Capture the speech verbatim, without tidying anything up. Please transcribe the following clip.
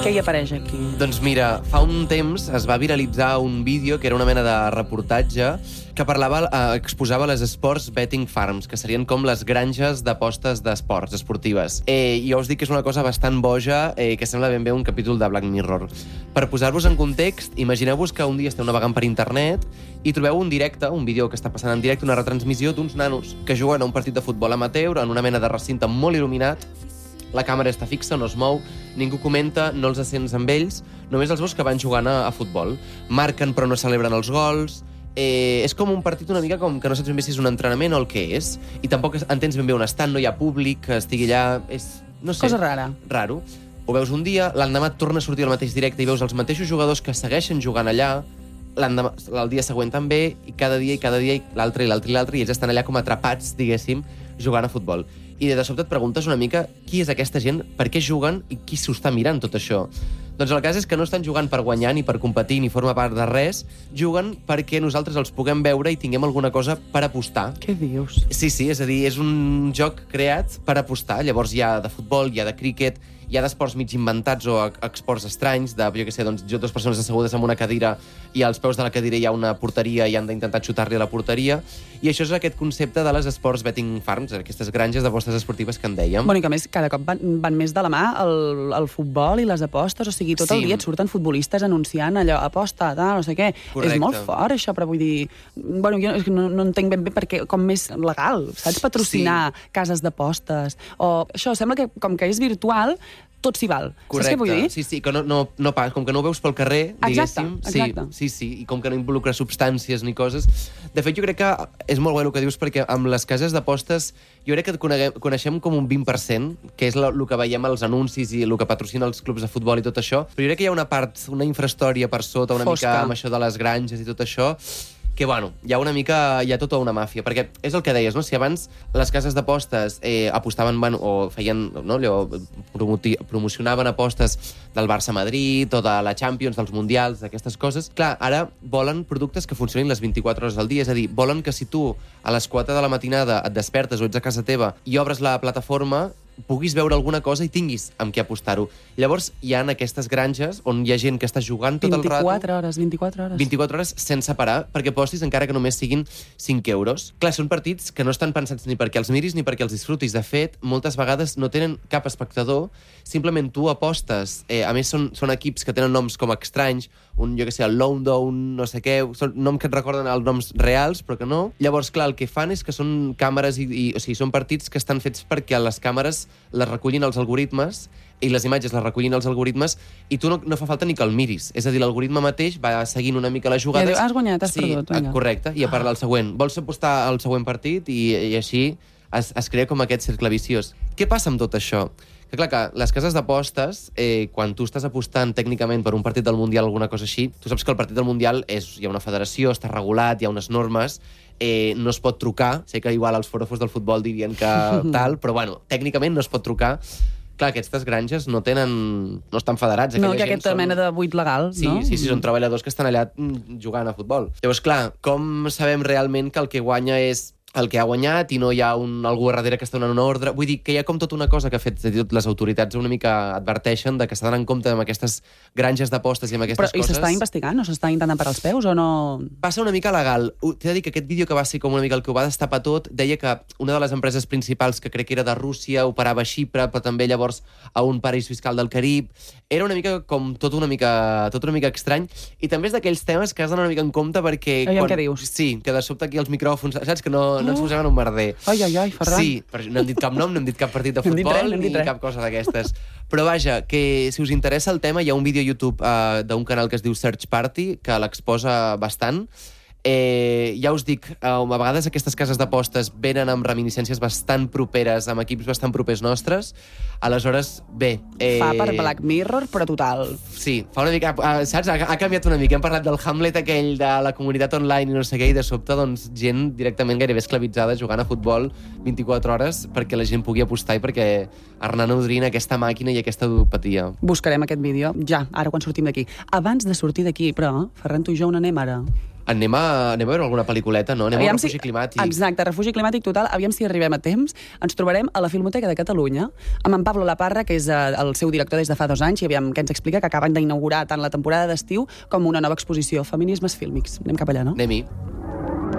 Què hi apareix aquí? Doncs mira, fa un temps es va viralitzar un vídeo que era una mena de reportatge que parlava, eh, exposava les Sports Betting Farms, que serien com les granges d'apostes d'esports, esportives. Eh, I jo us dic que és una cosa bastant boja, eh, que sembla ben bé un capítol de Black Mirror. Per posar-vos en context, imagineu-vos que un dia esteu navegant per internet i trobeu un directe, un vídeo que està passant en directe, una retransmissió d'uns nanos que juguen a un partit de futbol amateur en una mena de recinte molt il·luminat. La càmera està fixa, no es mou, ningú comenta, no els sents amb ells, només els veus que van jugant a, a futbol. Marquen però no celebren els gols. Eh, és com un partit una mica com que no saps ben bé si és un entrenament o el que és, i tampoc entens ben bé on estan, no hi ha públic que estigui allà, és, no sé... Cosa rara. Raro. Ho veus un dia, l'endemà et torna a sortir al mateix directe i veus els mateixos jugadors que segueixen jugant allà, l'endemà, el dia següent també, i cada dia i cada dia, i l'altre i l'altre i l'altre, i ells estan allà com atrapats, diguéssim, jugant a futbol. I de sobte et preguntes una mica qui és aquesta gent, per què juguen i qui s'ho està mirant tot això. Doncs el cas és que no estan jugant per guanyar, ni per competir, ni formar part de res, juguen perquè nosaltres els puguem veure i tinguem alguna cosa per apostar. Què dius? Sí, sí, és a dir, és un joc creat per apostar. Llavors hi ha de futbol, hi ha de críquet, hi ha d'esports mig inventats o esports estranys, de, jo què sé, doncs, dues persones assegudes en una cadira i als peus de la cadira hi ha una porteria i han d'intentar xutar-li a la porteria. I això és aquest concepte de les Sports Betting Farms, aquestes granges d'apostes esportives que en dèiem. Bueno, i que a més, cada cop van, van més de la mà el, el futbol i les apostes, o sigui, tot Sí. el dia et surten futbolistes anunciant allò, aposta, tal, no sé què. Correcte. És molt fort, això, però vull dir... Bueno, jo no, no entenc ben bé perquè com més legal, saps? Patrocinar sí. cases d'apostes, o això, sembla que com que és virtual, tot s'hi val. Correcte. Saps què vull dir? Sí, sí, que no, no, no pas, com que no ho veus pel carrer, diguéssim. Exacte. Sí, sí, sí, i com que no involucra substàncies ni coses. De fet, jo crec que és molt bé el que dius, perquè amb les cases d'apostes jo crec que coneguem, coneixem com un vint per cent, que és el que veiem als anuncis i el que patrocina els clubs de futbol i tot això, però jo crec que hi ha una part, una infrahistòria per sota, una Fosca. mica amb això de les granges i tot això, que, bueno, hi ha una mica, hi ha tota una màfia, perquè és el que deies, no? Si abans les cases d'apostes eh, apostaven, bueno, o feien, no, allò, promoti, promocionaven apostes del Barça-Madrid o de la Champions, dels Mundials, d'aquestes coses, clar, ara volen productes que funcionin les vint-i-quatre hores al dia, és a dir, volen que si tu a les quatre de la matinada et despertes o ets a casa teva i obres la plataforma, puguis veure alguna cosa i tinguis amb què apostar-ho. Llavors, hi ha aquestes granges on hi ha gent que està jugant tot el rato... vint-i-quatre hores, vint-i-quatre hores. vint-i-quatre hores sense parar, perquè apostis encara que només siguin cinc euros. Clar, són partits que no estan pensats ni perquè els miris ni perquè els disfrutis. De fet, moltes vegades no tenen cap espectador, simplement tu apostes. Eh, a més, són, són equips que tenen noms com estranys, un, jo què sé, el London, no sé què, són noms que et recorden els noms reals, però que no. Llavors, clar, el que fan és que són càmeres, i, i, o sigui, són partits que estan fets perquè les càmeres les recullin els algoritmes i les imatges les recullin els algoritmes i tu no, no fa falta ni que el miris. És a dir, l'algoritme mateix va seguint una mica les jugades. Ja diu, has guanyat, has sí, perdut, vinga. Correcte, i a part el següent. Vols apostar al següent partit? I, i així es, es crea com aquest cercle viciós. Què passa amb tot això? Que clar, que les cases d'apostes, eh, quan tu estàs apostant tècnicament per un partit del Mundial o alguna cosa així, tu saps que el partit del Mundial és, hi ha una federació, està regulat, hi ha unes normes, eh, no es pot trucar. Sé que igual els forofos del futbol dirien que tal, però bueno, tècnicament no es pot trucar. Clar, aquestes granges no tenen... no estan federats. No, Aquella hi ha aquesta són... mena de buit legal, sí, no? Sí, sí, són treballadors que estan allà jugant a futbol. Llavors, clar, com sabem realment que el que guanya és el que ha guanyat i no hi ha un, algú darrere que està donant una ordre? Vull dir que hi ha com tota una cosa que ha fet, les autoritats una mica adverteixen de que s'ha d'anar en compte amb aquestes granges d'apostes i amb aquestes Però, coses. I s'està investigant? O s'està intentant parar els peus o no? Va ser una mica legal. T'he de dir que aquest vídeo que va ser com una mica el que ho va destapar tot, deia que una de les empreses principals, que crec que era de Rússia, operava a Xipre, però també llavors a un paraís fiscal del Carib. Era una mica com tot una mica, tot una mica estrany. I també és d'aquells temes que has d'anar una mica en compte perquè... Aviam quan... què dius. Sí, que de sobte aquí els micròfons, saps? Que no, no ens posaven un merder. Ai, ai, ai, Ferran. Sí, però no hem dit cap nom, no hem dit cap partit de No hem dit futbol, res, no hem dit ni res. cap cosa d'aquestes. Però vaja, que si us interessa el tema, hi ha un vídeo a YouTube uh, d'un canal que es diu Search Party, que l'exposa bastant. Eh, ja us dic, eh, a vegades aquestes cases d'apostes venen amb reminiscències bastant properes, amb equips bastant propers nostres. Aleshores, bé... Eh, Fa per Black Mirror, però total. Sí, fa una mica... Eh, saps? Ha, ha canviat una mica. Hem parlat del Hamlet aquell de la comunitat online i no sé què, i de sobte, doncs, gent directament gairebé esclavitzada jugant a futbol vint-i-quatre hores perquè la gent pugui apostar i perquè anar nodrint aquesta màquina i aquesta ludopatia. Buscarem aquest vídeo, ja, ara quan sortim d'aquí. Abans de sortir d'aquí, però, Ferran, tu i jo on anem ara? Anem a, anem a veure alguna pel·lículeta, no? Anem Aviam a Refugi si... Climàtic. Exacte, Refugi Climàtic total. Aviam si arribem a temps. Ens trobarem a la Filmoteca de Catalunya amb en Pablo Laparra, que és el seu director des de fa dos anys, i aviam què ens explica, que acaben d'inaugurar tant la temporada d'estiu com una nova exposició, Feminismes fílmics. Anem cap allà, no? Anem-hi.